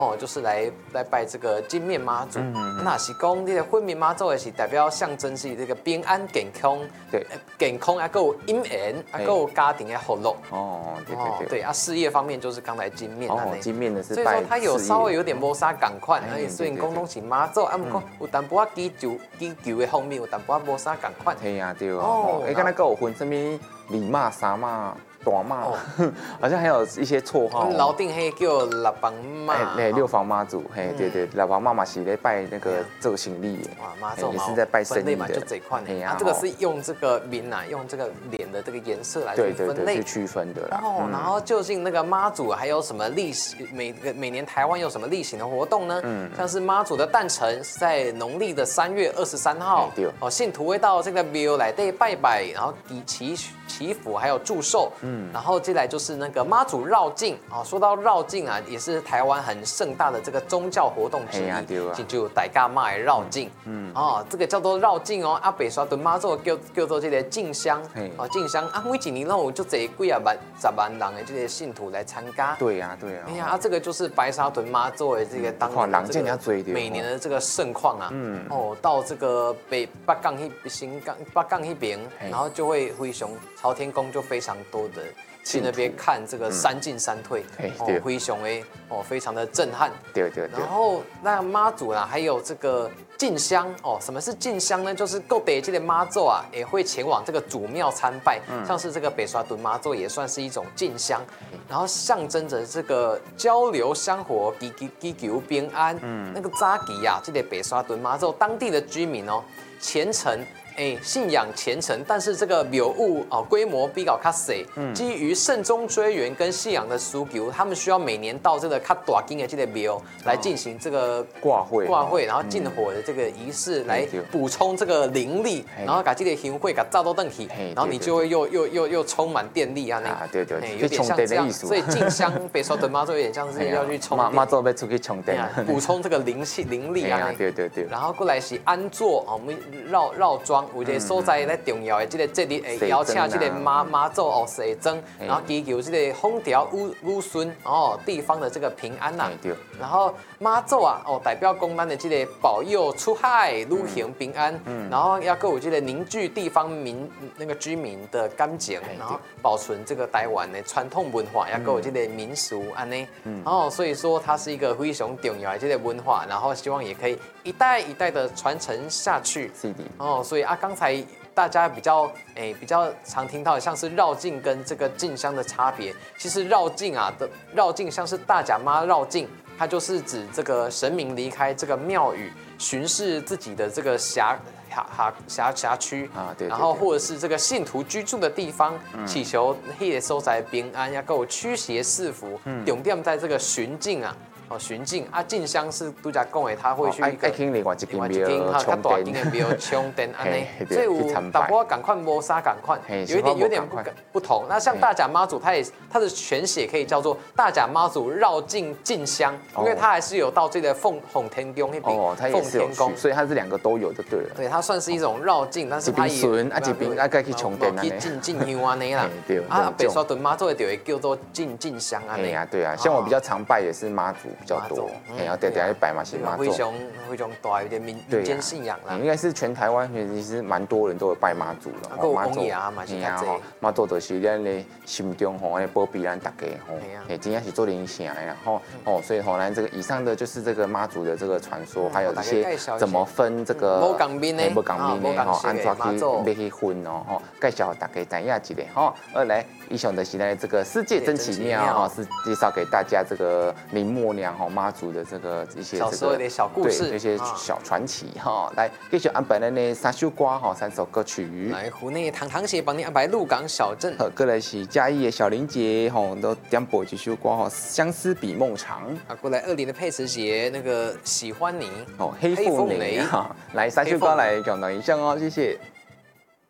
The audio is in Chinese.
哦，就是来拜这个金面妈祖。那是讲这个粉面妈祖也是代表象征是这个平安健康， 对， 健康还有姻缘，还有家庭的福乐。 哦，对对对。 对啊，事业方面就是刚才金面哦，金面的是所以说它有稍微有点磨砂感款，而且虽然讲拢是妈祖，啊，不过有淡薄仔祈求的方面有淡薄仔磨砂感款。 对啊，对啊。哦，哎，刚才有分什么李妈、三妈。大妈，好像还有一些绰号。 老定黑叫六房妈， 六房妈祖，嘿，对对，六房妈妈是在拜那个做行李的， 哇，妈祖也是在拜生意的， 就这一块。啊，这个是用这个面啊，用这个脸的这个颜色来去分类， 去区分的啦。 哦，然后究竟那个妈祖还有什么例行每年台湾有什么例行的活动呢？像是妈祖的诞辰是在农历的3月23号，哦，信徒会到这个庙来拜拜，然后祈福还有祝寿。然后接下来就是那个妈祖绕境啊，说到绕境啊，也是台湾很盛大的这个宗教活动之一，就大家妈来绕境，这个叫做绕境哦。啊，北沙屯妈祖叫做这个进香，进香啊，每一年都有就这几啊万、10万人的这些信徒来参加。 对呀，对呀。 哎呀，这个就是白沙屯妈祖的这个当年的这个每年的这个盛况啊。到这个北港那边，然后就会非常朝天宫就非常多的。去那边看这个三进三退，非常非常的震撼。 对。 然后那妈祖啦，还有这个进香哦。什么是进香呢？就是各地这个妈祖啊，也会前往这个祖庙参拜，像是这个北沙屯妈祖也算是一种进香，然后象征着这个交流香火、祈求平安。那个早期啊，这个北沙屯妈祖当地的居民哦，虔诚。信仰虔诚，但是这个庙宇规模比较较小，基于慎终追远跟信仰的需求，他们需要每年到这个较大间的这个庙来进行这个挂会， 然后进火的这个仪式来补充这个灵力，然后把这个香火给炸到灯起，然后你就会又充满电力啊， 对， 有点像这样，所以进香北沙屯妈祖有点像是要去充电， 妈祖要出去充电， 补充这个灵力啊， 对， 然后过来是安坐我们绕庄。有一个所在咧重要的这个节日，会邀请这个妈祖西装，然后祈求这个风调雨顺地方的这个平安呐。然后妈祖啊，代表公咱的这个保佑出海旅行平安，然后要有这个凝聚地方居民的感情，然后保存这个台湾的传统文化，要有这个民俗安尼。所以说它是一个非常重要的这个文化，然后希望也可以一代一代的传承下去。 是的。 所以刚才大家比较常听到的，像是绕境跟这个进香的差别。其实绕境像是大甲妈绕境，它就是指这个神明离开这个庙宇，巡视自己的这个辖区啊，对，然后或者是这个信徒居住的地方，祈求迄个所在平安，要够驱邪赐福。重点在这个巡境啊。巡境啊，进香是拄则讲的，他会去另外一间庙较大间的庙充电安尼，所以有淡薄赶快磨砂赶快，有点不同。那像大甲妈祖，它的全写可以叫做大甲妈祖绕境进香，因为它还是有到这个奉天宫那边， 它也是有去，所以它是两个都有就对了。 对，它算是一种绕境，但是它也一边该去充电去进香安尼啦。北沙屯妈祖就会叫做进香安尼。 对啊，像我比较常拜也是妈祖。比较多，然后点一拜嘛是妈祖， 非常大，有点民间信仰啦。 应该是全台湾其实蛮多人都有拜妈祖了。 妈祖嘛是较多， 妈祖就是咱的心中保庇咱大家真正是做灵性的，然后所以咱这个以上的就是这个妈祖的这个传说，还有一些怎么分这个无共面的， 安怎去去分介绍大家知影一下来，以上的是呢这个世界真奇妙是介绍给大家这个林默娘妈祖的这个一些小时候的小故事， 对，一些小传奇来继续安排咱的3首歌3首歌曲。 来，湖内糖姐帮你安排鹿港小镇。 过来是嘉义的小林姐都点播几首歌相思比梦长。 过来20的佩慈姐那个喜欢你黑凤梨来3首歌来讲到影响谢谢。